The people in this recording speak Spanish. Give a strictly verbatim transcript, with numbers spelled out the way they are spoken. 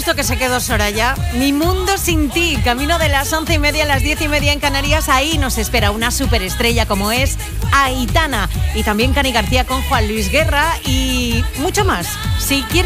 gusto que se quedó Soraya. Mi mundo sin ti. Camino de las once y media a las diez y media en Canarias. Ahí nos espera una superestrella como es Aitana. Y también Cani García con Juan Luis Guerra y mucho más. Si quieres